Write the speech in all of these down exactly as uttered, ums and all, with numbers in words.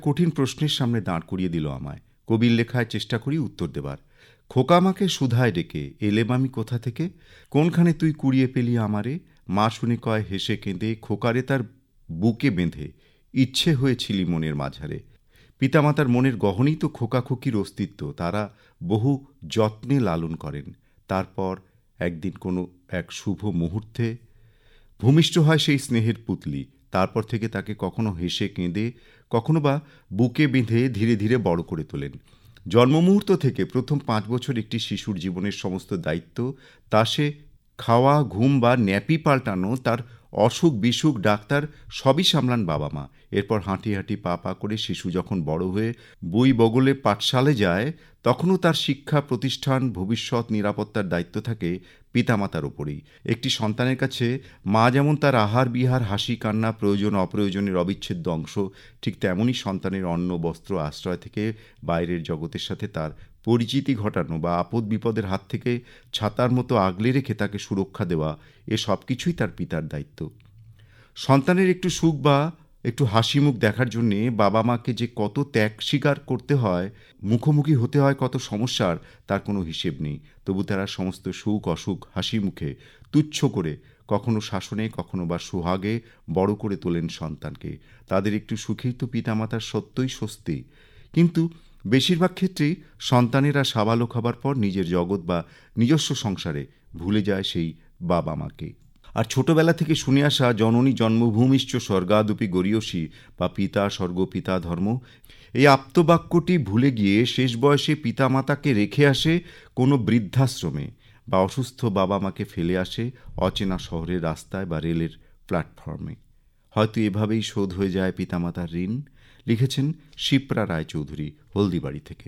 কঠিন প্রশ্নের সামনে দাঁড় করিয়ে দিল আমায়। কবির লেখায় চেষ্টা করি উত্তর দেবার। খোকা আমাকে সুধায় ডেকে, এলেম আমি কোথা থেকে? কোনখানে তুই কুড়িয়ে পেলি আমারে? মা শুনে কয় হেসে কেঁদে, খোকারে তার বুকে বেঁধে ইচ্ছে হয়েছিলি মনের মাঝারে। পিতামাতার মনের গহনেই তো খোকাখুকির অস্তিত্ব, তারা বহু যত্নে লালন করেন। তারপর একদিন কোনো এক শুভ মুহূর্তে ভূমিষ্ঠ হয় সেই স্নেহের পুতলি। তারপর থেকে তাকে কখনো হেসে কেঁদে, কখনো বা বুকে বেঁধে ধীরে ধীরে বড় করে তোলেন। জন্মমুহূর্ত থেকে প্রথম পাঁচ বছর একটি শিশুর জীবনের সমস্ত দায়িত্ব তা সে খাওয়া, ঘুম বা ন্যাপি পাল্টানো, তার অসুখ বিসুখ, ডাক্তার সবই সামলান বাবা মা। এরপর হাঁটি হাঁটি পা পা করে শিশু যখন বড় হয়ে বই বগলে পাঠশালে যায়, তখনও তার শিক্ষা প্রতিষ্ঠান, ভবিষ্যৎ নিরাপত্তার দায়িত্ব থাকে পিতামাতার ওপরেই। একটি সন্তানের কাছে মা যেমন তার আহার বিহার, হাসি কান্না, প্রয়োজন অপ্রয়োজনের অবিচ্ছেদ্য অংশ, ঠিক তেমনই সন্তানের অন্ন বস্ত্র আশ্রয় থেকে বাইরের জগতের সাথে তার পরিচিতি ঘটানো বা আপদ বিপদের হাত থেকে ছাতার মতো আগলে রেখে তাকে সুরক্ষা দেওয়া, এ সব কিছুই তার পিতার দায়িত্ব। সন্তানের একটু সুখ বা একটু হাসি মুখ দেখার জন্যে বাবা মাকে যে কত ত্যাগ স্বীকার করতে হয়, মুখোমুখি হতে হয় কত সমস্যার, তার কোনো হিসেব নেই। তবু তারা সমস্ত সুখ অসুখ হাসি মুখে তুচ্ছ করে কখনো শাসনে, কখনো বা সোহাগে বড় করে তোলেন সন্তানকে। তাদের একটু সুখেই তো পিতামাতার সত্যই স্বস্তি। কিন্তু বেশিরভাগ ক্ষেত্রেই সন্তানেরা সাবালক হবার পর নিজের জগৎ বা নিজস্ব সংসারে ভুলে যায় সেই বাবা মাকে। আর ছোটবেলা থেকে শুনে আসা জননী জন্মভূমিশ্চ স্বর্গাদপি গরীয়সী বা পিতা স্বর্গ পিতা ধর্ম, এই আপ্তবাক্যটি ভুলে গিয়ে শেষ বয়সে পিতামাতাকে রেখে আসে কোনো বৃদ্ধাশ্রমে, বা অসুস্থ বাবা মাকে ফেলে আসে অচেনা শহরের রাস্তায় বা রেলের প্ল্যাটফর্মে। হয়তো এভাবেই শোধ হয়ে যায় পিতামাতার ঋণ। লিখেছেন শিপ্রা রায়চৌধুরী, হলদিবাড়ি থেকে।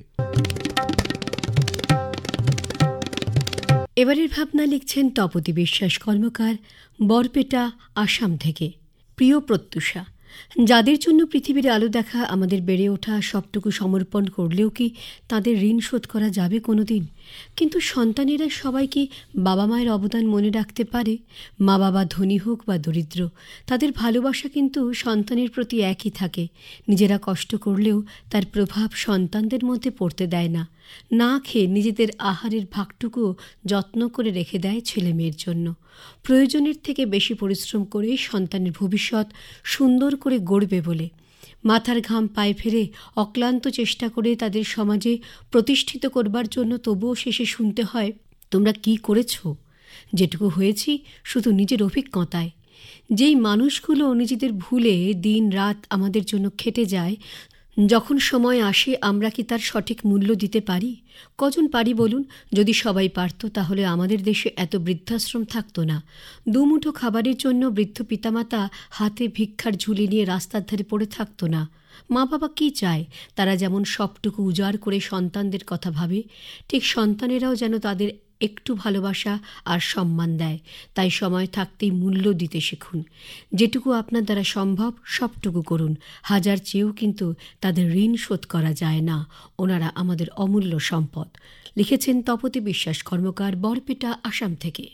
এবারের ভাবনা লিখছেন তপতী বিশ্বাস কর্মকার, বরপেটা, আসাম থেকে। প্রিয় প্রত্যুষা, যাদের জন্য পৃথিবীর আলো দেখা, আমাদের বেড়ে ওঠা সবটুকু সমর্পণ করলেও কি তাদের ঋণ শোধ করা যাবে কোনো দিন? কিন্তু সন্তানেরা সবাই কি বাবা মায়ের অবদান মনে রাখতে পারে? মা বাবা ধনী হোক বা দরিদ্র, তাদের ভালোবাসা কিন্তু সন্তানের প্রতি একই থাকে। নিজেরা কষ্ট করলেও তার প্রভাব সন্তানদের মধ্যে পড়তে দেয় না। না খেয়ে নিজেদের আহারের ভাগটুকু যত্ন করে রেখে দেয় ছেলে মেয়ের জন্য। প্রয়োজনের থেকে বেশি পরিশ্রম করে সন্তানের ভবিষ্যৎ সুন্দর করে গড়বে বলে মাথার ঘাম পায়ে ফেলে অক্লান্ত চেষ্টা করে তাদের সমাজে প্রতিষ্ঠিত করবার জন্য তবুও শেষে শুনতে হয়, তোমরা কি করেছ? যেটুকু হয়েছি শুধু নিজের অভিজ্ঞতায়। যেই মানুষগুলো নিজেদের ভুলে দিন রাত আমাদের জন্য খেটে যায়, যখন সময় আসে আমরা কি তার সঠিক মূল্য দিতে পারি? কজন পারি বলুন? যদি সবাই পারত তাহলে আমাদের দেশে এত বৃদ্ধাশ্রম থাকতো না। দুমুঠো খাবারের জন্য বৃদ্ধ পিতামাতা হাতে ভিক্ষার ঝুলি নিয়ে রাস্তার ধারে পড়ে থাকতো না। মা বাবা কি চায়? তারা যেমন সবটুকু উজাড় করে সন্তানদের কথা ভাবে, ঠিক সন্তানেরাও যেন তাদের একটু ভালোবাসা আর সম্মান দেয়। তাই সময় থাকতেই মূল্য দিতে শিখুন। যেটুকু আপনার দ্বারা সম্ভব সবটুকু করুন। হাজার চেয়েও কিন্তু তাদের ঋণ শোধ করা যায় না। ওনারা আমাদের অমূল্য সম্পদ। লিখেছেন তপতী বিশ্বাস কর্মকার, বরপেটা, আসাম থেকে।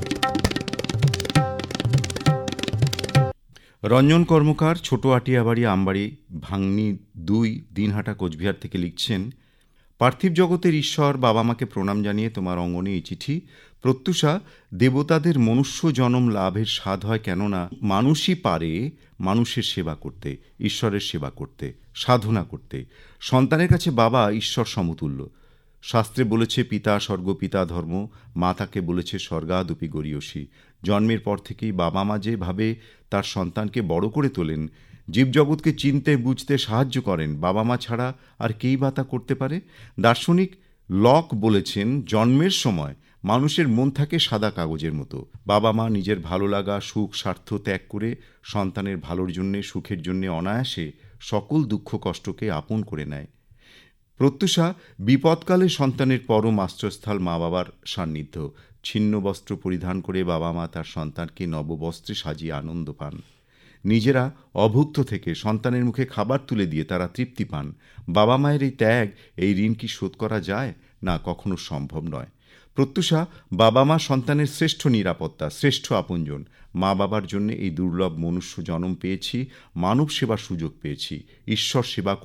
রঞ্জন কর্মকার, ছোট আটিয়াবাড়ি, আমবাড়ি, ভাঙনি দুই, দিনহাটা, কোচবিহার থেকে লিখছেন, পার্থিব জগতের ঈশ্বর বাবা মাকে প্রণাম জানিয়ে তোমার অঙ্গনে এই চিঠি। প্রত্যুষা, দেবতাদের মনুষ্য জনম লাভের স্বাদ হয় কেননা মানুষই পারে মানুষের সেবা করতে, ঈশ্বরের সেবা করতে, সাধনা করতে। সন্তানের কাছে বাবা ঈশ্বর সমতুল্য। শাস্ত্রে বলেছে পিতা স্বর্গ পিতা ধর্ম, মা তাকে বলেছে স্বর্গাদপি গরীয়সী। জন্মের পর থেকেই বাবা মা যেভাবে তার সন্তানকে বড় করে তোলেন, জীবজগৎকে চিনতে বুঝতে সাহায্য করেন, বাবা মা ছাড়া আর কেই বা তা করতে পারে? দার্শনিক লক বলেছেন, জন্মের সময় মানুষের মন থাকে সাদা কাগজের মতো। বাবা মা নিজের ভালো লাগা, সুখ, স্বার্থ ত্যাগ করে সন্তানের ভালোর জন্যে, সুখের জন্যে অনায়াসে সকল দুঃখ কষ্টকে আপন করে নেয়। প্রত্যুষা, বিপদকালে সন্তানের পরম আশ্রয়স্থল মা বাবার সান্নিধ্য। ছিন্ন বস্ত্র পরিধান করে বাবা মা তার সন্তানকে নববস্ত্রে সাজিয়ে আনন্দ পান। নিজেরা অভুক্ত থেকে সন্তানের মুখে খাবার তুলে দিয়ে তারা তৃপ্তি পান। বাবা মায়ের এই ত্যাগ, এই ঋণ কি শোধ করা যায়? না, কখনো সম্ভব নয়। প্রত্যুষা, বাবা মা সন্তানের শ্রেষ্ঠ নিরাপত্তা, শ্রেষ্ঠ আপনজন। মা বাবার জন্য এই দুর্লভ মনুষ্য জন্ম পেয়েছি, মানব সেবার সুযোগ পেয়েছি, ঈশ্বর সেবা